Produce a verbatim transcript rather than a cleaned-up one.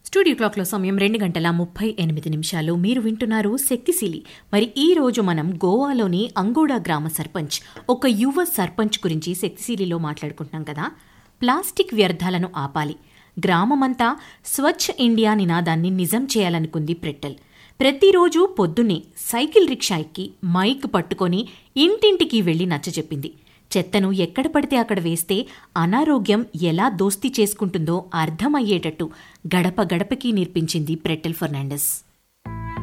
Studio క్లాక్లో సమయం రెండు గంటల ముప్పై ఎనిమిది నిమిషాలు. మీరు వింటున్నారు శక్తిశీలి. మరి ఈ రోజు మనం గోవాలోని అంగోడా గ్రామ సర్పంచ్, ఒక యువ సర్పంచ్ గురించి శక్తిశీలిలో మాట్లాడుకుంటున్నాం కదా. ప్లాస్టిక్ వ్యర్థాలను ఆపాలి, గ్రామమంతా స్వచ్ఛ ఇండియా నినాదాన్ని నిజం చేయాలనుకుంది ప్రెట్టెల్. ప్రతిరోజు పొద్దున్నే సైకిల్ రిక్షా ఎక్కి మైక్ పట్టుకొని ఇంటింటికి వెళ్లి నచ్చజెప్పింది. చెత్తను ఎక్కడ పడితే అక్కడ వేస్తే అనారోగ్యం ఎలా దోస్తీ చేసుకుంటుందో అర్థమయ్యేటట్టు గడప గడపకి నేర్పించింది ప్రెట్టెల్ ఫెర్నాండెస్.